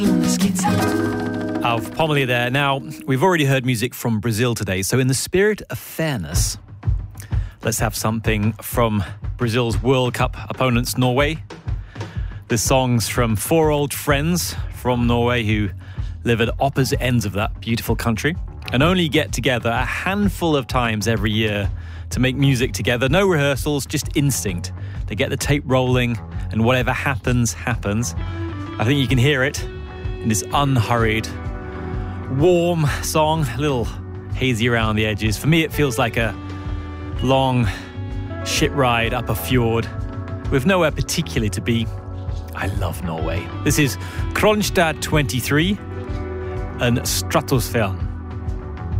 Of Pommelie there. Now, we've already heard music from Brazil today, so in the spirit of fairness, let's have something from Brazil's World Cup opponents, Norway. The songs from four old friends from Norway who live at opposite ends of that beautiful country and only get together a handful of times every year to make music together. No rehearsals, just instinct. They get the tape rolling and whatever happens, happens. I think you can hear it in this unhurried, warm song, a little hazy around the edges. For me, it feels like a long ship ride up a fjord with nowhere particularly to be. I love Norway. This is Kronstad 23 and Stratosfern.